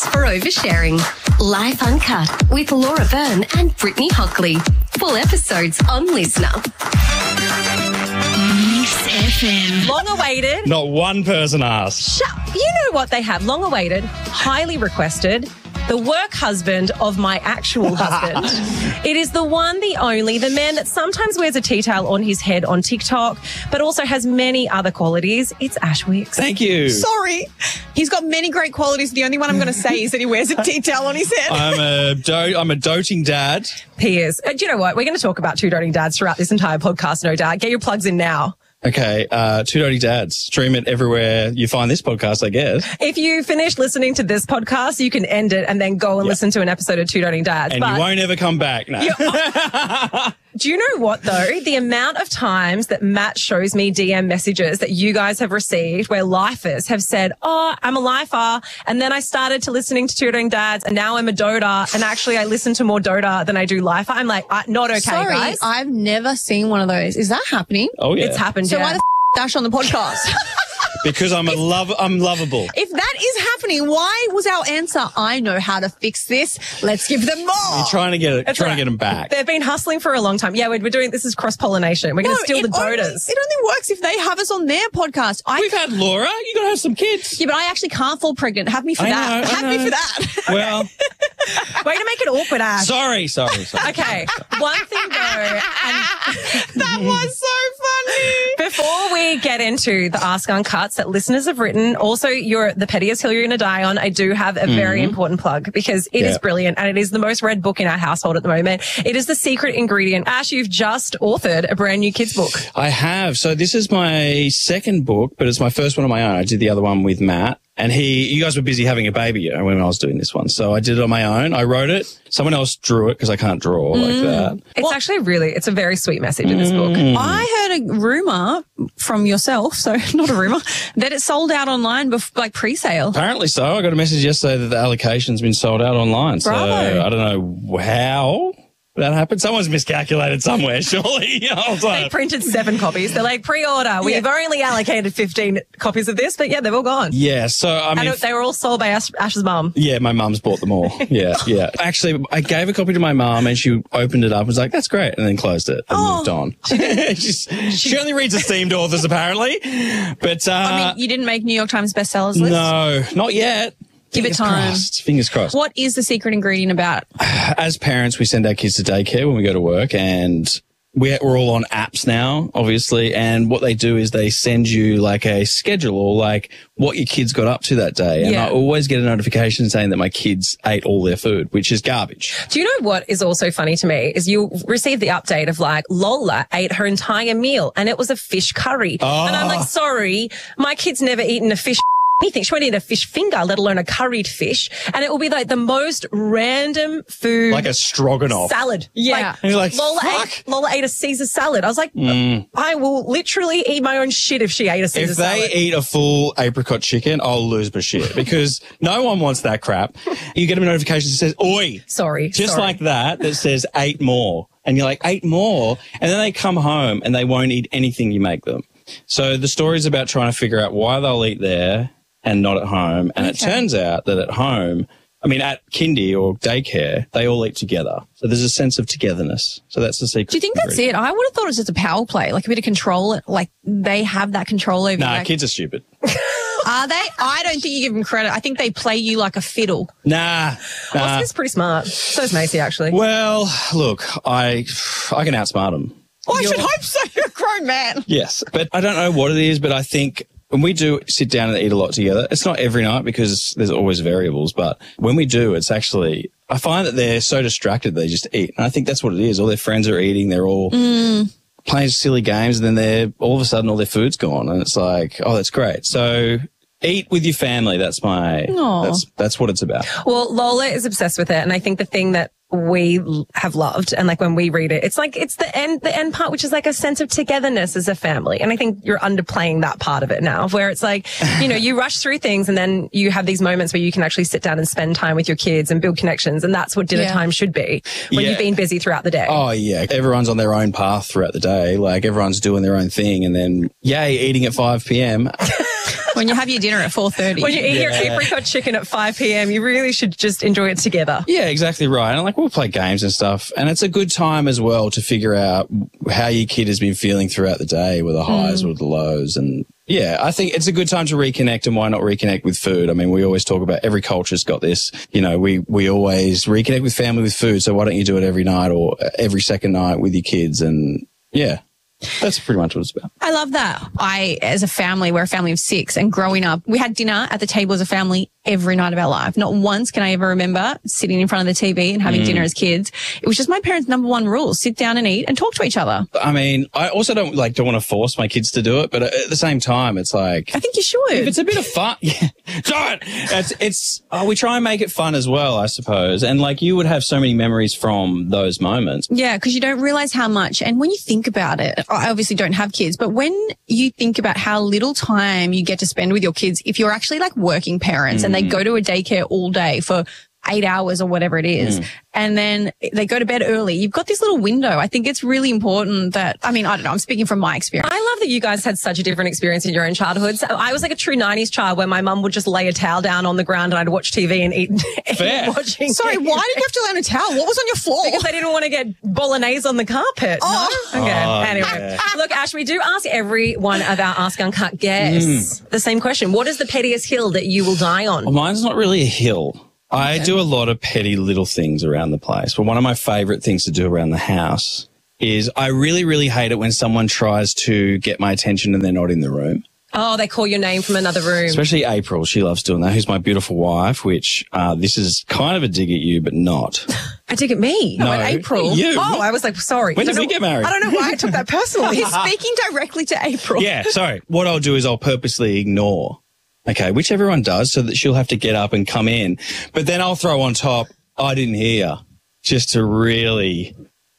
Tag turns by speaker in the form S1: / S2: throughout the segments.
S1: Thanks for oversharing. Life Uncut with Laura Byrne and Brittany Hockley. Full episodes on Listener. Mix FM.
S2: Long awaited.
S3: Not one person asked.
S2: You know what they have? Long awaited, highly requested. The work husband of my actual husband. It is the one, the only, the man that sometimes wears a tea towel on his head on TikTok, but also has many other qualities. It's Ash Wicks.
S3: Thank you.
S4: Sorry. He's got many great qualities. The only one I'm going to say is that he wears a tea towel on his head.
S3: I'm a doting dad.
S2: He is. Do you know what? We're going to talk about two doting dads throughout this entire podcast, no doubt. Get your plugs in now.
S3: Okay, Two Doting Dads. Stream it everywhere you find this podcast, I guess.
S2: If you finish listening to this podcast, you can end it and then go and listen to an episode of Two Doting Dads.
S3: And you won't ever come back. No.
S2: Do you know what, though? The amount of times that Matt shows me DM messages that you guys have received where lifers have said, oh, I'm a lifer. And then I started to listening to Two Doting Dads and now I'm a doter. And actually I listen to more doter than I do lifer. I'm like, not okay,
S4: Sorry,
S2: guys.
S4: I've never seen one of those. Is that happening?
S3: Oh, yeah.
S2: It's happened,
S4: So
S2: yeah.
S4: why the Dash on the podcast?
S3: Because I'm lovable.
S4: If that is happening, why was our answer, I know how to fix this. Let's give them more.
S3: You're trying to get them back.
S2: They've been hustling for a long time. Yeah, we're doing, this is cross-pollination. We're going to steal the doters.
S4: It only works if they have us on their podcast.
S3: We've had Laura. You got to have some kids.
S4: Yeah, but I actually can't fall pregnant. Have me for that. Have me for that.
S3: Well,
S2: Way to make it awkward, Ash.
S3: sorry.
S2: Okay, one thing though,
S4: That was so funny.
S2: before we get into the Ask Uncuts that listeners have written, also you're the pettiest hill you're going to die on, I do have a very important plug because it is brilliant and it is the most read book in our household at the moment. It is The Secret Ingredient. Ash, you've just authored a brand new kids book.
S3: I have. So this is my second book, but it's my first one on my own. I did the other one with Matt. And you guys were busy having a baby when I was doing this one. So I did it on my own. I wrote it. Someone else drew it because I can't draw like that.
S2: It's actually it's a very sweet message in this book.
S4: I heard a rumor from yourself, so not a rumor, that it sold out online pre-sale.
S3: Apparently so. I got a message yesterday that the allocation's been sold out online.
S4: Bravo.
S3: So I don't know how that happened. Someone's miscalculated somewhere, surely.
S2: They printed 7 copies. They're like, pre-order. We've only allocated 15 copies of this, but yeah, they've all gone.
S3: Yeah, so I mean...
S2: And they were all sold by Ash's mum.
S3: Yeah, my mum's bought them all. Yeah. Actually, I gave a copy to my mum and she opened it up and was like, that's great, and then closed it and moved on. She only reads esteemed authors, apparently. But
S4: I mean, you didn't make New York Times bestsellers list?
S3: No, not yet.
S4: Give it time.
S3: Fingers crossed.
S4: What is The Secret Ingredient about?
S3: As parents, we send our kids to daycare when we go to work, and we're all on apps now, obviously. And what they do is they send you like a schedule or like what your kids got up to that day. And I always get a notification saying that my kids ate all their food, which is garbage.
S2: Do you know what is also funny to me is you receive the update of like Lola ate her entire meal and it was a fish curry.
S3: Oh.
S2: And I'm like, sorry, my kid's never eaten a fish anything. She won't eat a fish finger, let alone a curried fish. And it will be like the most random food.
S3: Like a stroganoff.
S2: Salad.
S4: Yeah.
S3: And you're like,
S2: Lola ate a Caesar salad. I was like, I will literally eat my own shit if she ate a Caesar salad.
S3: If they eat a full apricot chicken, I'll lose my shit because no one wants that crap. You get a notification that says, oi.
S2: Sorry.
S3: Like that says 8 more. And you're like, 8 more? And then they come home and they won't eat anything you make them. So the story's about trying to figure out why they'll eat there and not at home. And it turns out that at home, at kindy or daycare, they all eat together. So there's a sense of togetherness. So that's the secret.
S4: Do you think that's it? I would have thought it was just a power play, like a bit of control. Like they have that control over you.
S3: Nah, kids are stupid.
S4: Are they? I don't think you give them credit. I think they play you like a fiddle.
S3: Nah.
S2: Oscar's pretty smart. So is Macy, actually.
S3: Well, look, I can outsmart them.
S4: Oh, I should hope so. You're a grown man.
S3: Yes. But I don't know what it is, but I think when we do sit down and eat a lot together, it's not every night because there's always variables, but when we do, it's actually, I find that they're so distracted they just eat. And I think that's what it is. All their friends are eating. They're all playing silly games and then all of a sudden all their food's gone. And it's like, oh, that's great. So eat with your family. That's that's what it's about.
S2: Well, Lola is obsessed with it. And I think the thing that we have loved, and like when we read it, it's like it's the end part, which is like a sense of togetherness as a family. And I think you're underplaying that part of it now, where it's like, you rush through things and then you have these moments where you can actually sit down and spend time with your kids and build connections. And that's what dinner time should be when you've been busy throughout the day.
S3: Oh yeah. Everyone's on their own path throughout the day. Like everyone's doing their own thing and then eating at 5 p.m.
S4: When you have your dinner at 4:30.
S2: When you eat your apricot chicken at 5 p.m., you really should just enjoy it together.
S3: Yeah, exactly right. And like we'll play games and stuff. And it's a good time as well to figure out how your kid has been feeling throughout the day, with the highs, with the lows. And yeah, I think it's a good time to reconnect, and why not reconnect with food? I mean, we always talk about every culture's got this, you know, we always reconnect with family with food. So why don't you do it every night or every second night with your kids? And yeah. That's pretty much what it's about.
S4: I love that. As a family, we're a family of 6, and growing up, we had dinner at the table as a family every night of our life. Not once can I ever remember sitting in front of the TV and having dinner as kids. It was just my parents' number one rule: sit down and eat and talk to each other.
S3: I mean, I also don't want to force my kids to do it, but at the same time, it's like,
S4: I think you should.
S3: if it's a bit of fun, yeah, we try and make it fun as well, I suppose. And like, you would have so many memories from those moments.
S4: Yeah, because you don't realize how much. And when you think about it, I obviously don't have kids, but when you think about how little time you get to spend with your kids, if you're actually like working parents and they go to a daycare all day for 8 hours or whatever it is, and then they go to bed early, you've got this little window. I think it's really important that, I mean, I don't know, I'm speaking from my experience.
S2: I love that you guys had such a different experience in your own childhoods. So I was like a true 90s child where my mum would just lay a towel down on the ground and I'd watch TV and eat.
S3: Fair.
S2: Watching
S4: Sorry,
S2: TV.
S4: why did you have to lay on a towel? What was on your floor?
S2: Because I didn't want to get bolognese on the carpet.
S4: Oh.
S2: No? Okay.
S3: Oh,
S2: anyway.
S3: yeah.
S2: Look, Ash, we do ask every one of our Ask Uncut guests the same question. What is the pettiest hill that you will die on?
S3: Well, mine's not really a hill. I do a lot of petty little things around the place. But one of my favorite things to do around the house is I really, really hate it when someone tries to get my attention and they're not in the room.
S2: Oh, they call your name from another room.
S3: Especially April. She loves doing that. Who's my beautiful wife, which this is kind of a dig at you, but not.
S2: I dig at me.
S3: No,
S2: I went April.
S3: you.
S2: Oh, I was like, sorry.
S3: When did we get married?
S2: I don't know why I took that personally.
S4: He's speaking directly to April.
S3: Yeah, sorry. What I'll do is I'll purposely ignore, okay, which everyone does, so that she'll have to get up and come in. But then I'll throw on top, I didn't hear, just to really...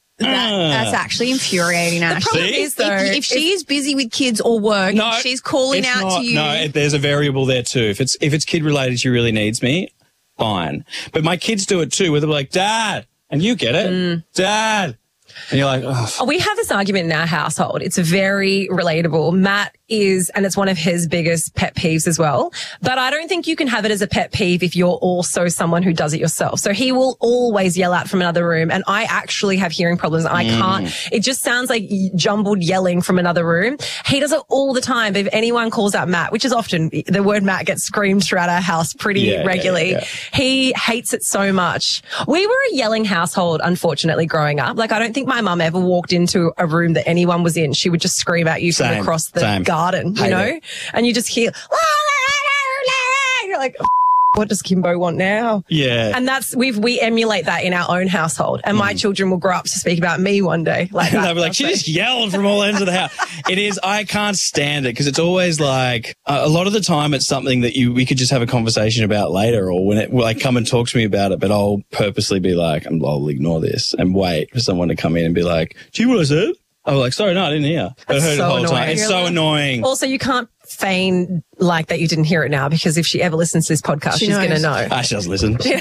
S4: That's actually infuriating, Ash.
S2: The problem
S3: See?
S2: is, though,
S4: If she's busy with kids or work,
S3: No,
S4: and she's calling
S3: it's
S4: out
S3: not.
S4: to you.
S3: No, there's a variable there too. If it's kid related, she really needs me, fine. But my kids do it too, where they're like, Dad, and you get it, Dad. And you're like, oh.
S2: We have this argument in our household. It's very relatable. Matt is, and it's one of his biggest pet peeves as well. But I don't think you can have it as a pet peeve if you're also someone who does it yourself. So he will always yell out from another room. And I actually have hearing problems. I can't. It just sounds like jumbled yelling from another room. He does it all the time. But if anyone calls out Matt, which is often, the word Matt gets screamed throughout our house pretty regularly. Yeah. He hates it so much. We were a yelling household, unfortunately, growing up. Like, I don't think my mum ever walked into a room that anyone was in. She would just scream at you from across the garden, you know? And you just hear, you're like, what does Kimbo want now?
S3: Yeah.
S2: And we emulate that in our own household. And my children will grow up to speak about me one day. Like that.
S3: They'll be like, she just yelled from all ends of the house. It is, I can't stand it because it's always like, a lot of the time it's something that we could just have a conversation about later, or when it like come and talk to me about it, but I'll purposely be like, I'll ignore this and wait for someone to come in and be like, do you know what I said? I'm like, sorry, no, I didn't hear. I heard it the whole time. It's so annoying.
S2: Also, you can't feign like that you didn't hear it now, because if she ever listens to this podcast, she's going to know.
S3: She does listen.
S2: She's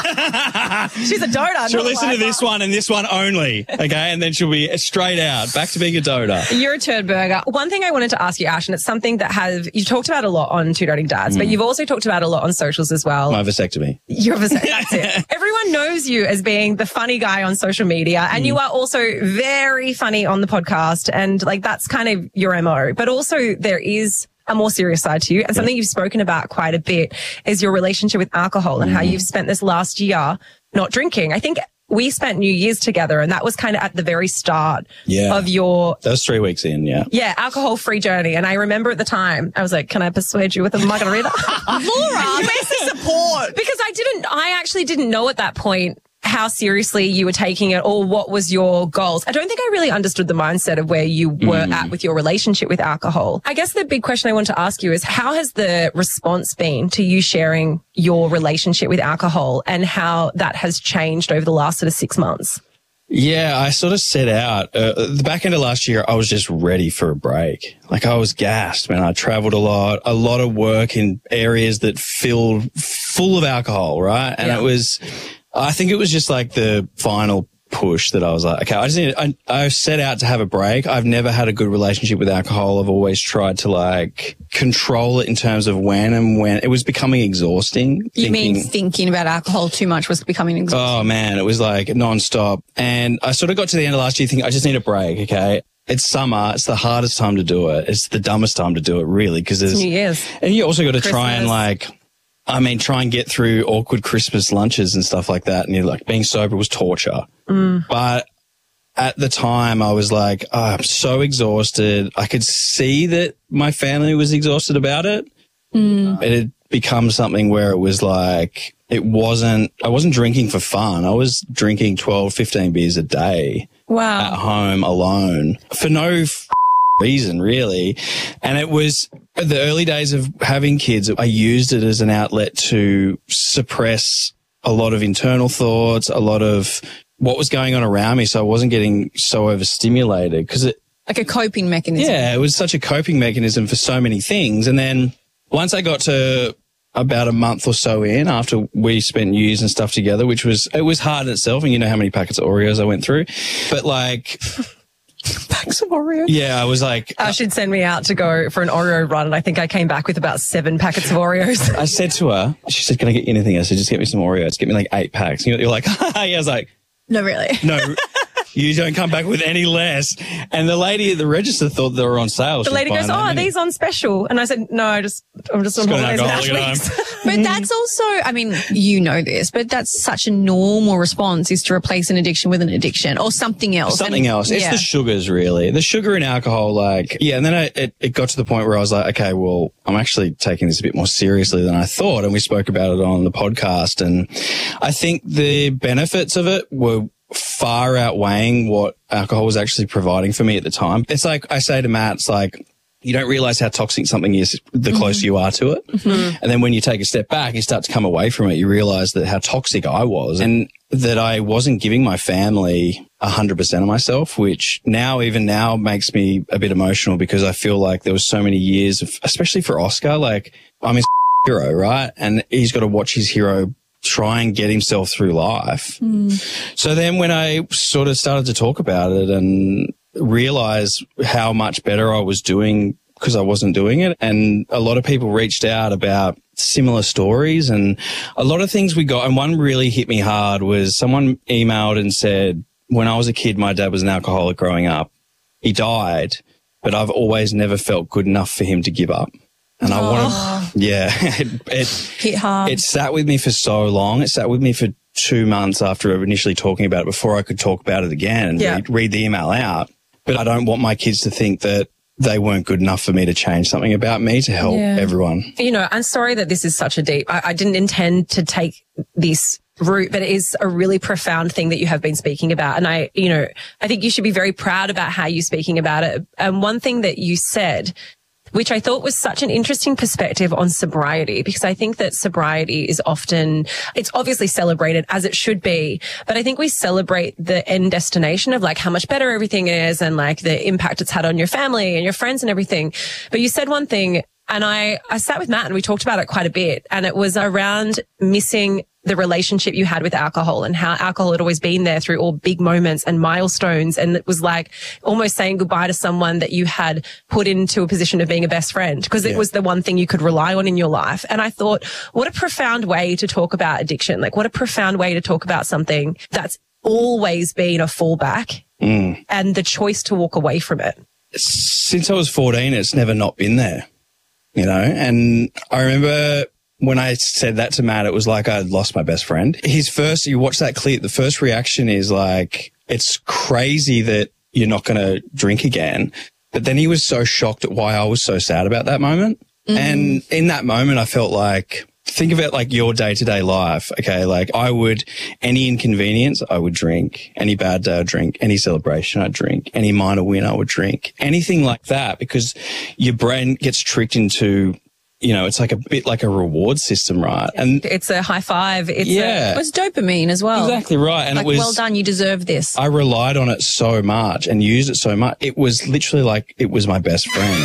S2: a donor.
S3: She'll listen to this one and this one only, okay? And then she'll be straight out, back to being a donor.
S2: You're a turd burger. One thing I wanted to ask you, Ash, and it's something that you talked about a lot on Two Doting Dads, but you've also talked about a lot on socials as well.
S3: My vasectomy.
S2: Your vasectomy. That's it. Everyone knows you as being the funny guy on social media, and you are also very funny on the podcast, and like that's kind of your MO. But also there is a more serious side to you, and something you've spoken about quite a bit is your relationship with alcohol and how you've spent this last year not drinking. I think we spent New Year's together, and that was kind of at the very start of your...
S3: That was 3 weeks in,
S2: Yeah, alcohol-free journey. And I remember at the time, I was like, can I persuade you with a margarita?
S4: Laura, where's the support?
S2: Because I actually didn't know at that point how seriously you were taking it, or what was your goals. I don't think I really understood the mindset of where you were at with your relationship with alcohol. I guess the big question I want to ask you is, how has the response been to you sharing your relationship with alcohol, and how that has changed over the last sort of 6 months?
S3: Yeah, I sort of set out, the back end of last year, I was just ready for a break. Like, I was gassed, man. I traveled a lot of work in areas that filled full of alcohol, right? And I think it was just like the final push that I was like, okay, I set out to have a break. I've never had a good relationship with alcohol. I've always tried to like control it in terms of when it was becoming exhausting.
S4: You mean thinking about alcohol too much was becoming exhausting?
S3: Oh man, it was like nonstop. And I sort of got to the end of last year thinking, I just need a break. Okay. It's summer. It's the hardest time to do it. It's the dumbest time to do it, really, because there's
S2: New Year's.
S3: And you also got to
S2: Christmas.
S3: try and get through awkward Christmas lunches and stuff like that. And you're like, being sober was torture. But at the time I was like, oh, I'm so exhausted. I could see that my family was exhausted about it. It had become something where it was like, I wasn't drinking for fun. I was drinking 12, 15 beers a day.
S4: Wow.
S3: At home alone for no reason, really. And it was the early days of having kids. I used it as an outlet to suppress a lot of internal thoughts, a lot of what was going on around me. So I wasn't getting so overstimulated because
S4: like a coping mechanism.
S3: Yeah, it was such a coping mechanism for so many things. And then once I got to about a month or so in, after we spent New Year's and stuff together, it was hard in itself. And you know how many packets of Oreos I went through, but like
S2: Packs of Oreos.
S3: Yeah, I was like,
S2: she'd send me out to go for an Oreo run, and I think I came back with about 7 packets of Oreos.
S3: I said to her, she said, can I get you anything? I said, just get me some Oreos. Get me like 8 packs. And you're like, yeah. I was like,
S4: No, really.
S3: no, you don't come back with any less. And the lady at the register thought they were on sale.
S2: The lady goes, are these on special? And I said, no, I'm just on holidays and athletes.
S4: But that's also, I mean, you know this, but that's such a normal response, is to replace an addiction with an addiction or something else.
S3: Something else. It's the sugars, really. The sugar and alcohol, like, yeah. And then it got to the point where I was like, okay, well, I'm actually taking this a bit more seriously than I thought. And we spoke about it on the podcast. And I think the benefits of it were far outweighing what alcohol was actually providing for me at the time. It's like I say to Matt, it's like, you don't realize how toxic something is the closer you are to it. Mm-hmm. And then when you take a step back, you start to come away from it. You realize that how toxic I was and that I wasn't giving my family 100% of myself, which even now makes me a bit emotional because I feel like there was so many years of, especially for Oscar, like I'm his hero, right? And he's got to watch his hero try and get himself through life. So then when I sort of started to talk about it and realize how much better I was doing because I wasn't doing it, and a lot of people reached out about similar stories and a lot of things we got, and one really hit me hard was someone emailed and said, when I was a kid, my dad was an alcoholic growing up. He died, but I've always never felt good enough for him to give up. And I want to, it
S4: hit hard.
S3: It sat with me for so long. It sat with me for 2 months after initially talking about it before I could talk about it again and read the email out. But I don't want my kids to think that they weren't good enough for me to change something about me to help everyone.
S2: You know, I'm sorry that this is such a deep, I didn't intend to take this route, but it is a really profound thing that you have been speaking about. And I think you should be very proud about how you're speaking about it. And one thing that you said, which I thought was such an interesting perspective on sobriety, because I think that sobriety is often, it's obviously celebrated as it should be, but I think we celebrate the end destination of like how much better everything is and like the impact it's had on your family and your friends and everything. But you said one thing, and I sat with Matt and we talked about it quite a bit, and it was around missing the relationship you had with alcohol and how alcohol had always been there through all big moments and milestones. And it was like almost saying goodbye to someone that you had put into a position of being a best friend, because it was the one thing you could rely on in your life. And I thought, what a profound way to talk about addiction. Like, what a profound way to talk about something that's always been a fallback and the choice to walk away from it.
S3: Since I was 14, it's never not been there, you know? And I remember when I said that to Matt, it was like I'd lost my best friend. You watch that clip, the first reaction is like, it's crazy that you're not going to drink again. But then he was so shocked at why I was so sad about that moment. And in that moment, I felt like, think of it like your day-to-day life. Okay. Like any inconvenience, I would drink. Any bad day, I'd drink. Any celebration, I'd drink. Any minor win, I would drink. Anything like that, because your brain gets tricked into, you know, it's like a bit like a reward system, right? And
S2: it's a high five.
S4: It's dopamine as well.
S3: Exactly right. And
S4: like, well done, you deserve this.
S3: I relied on it so much and used it so much. It was literally like it was my best friend.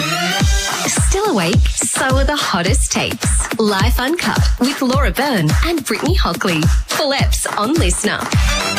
S1: Still awake? So are the hottest takes. Life Uncut with Laura Byrne and Brittany Hockley. Full eps on Listener.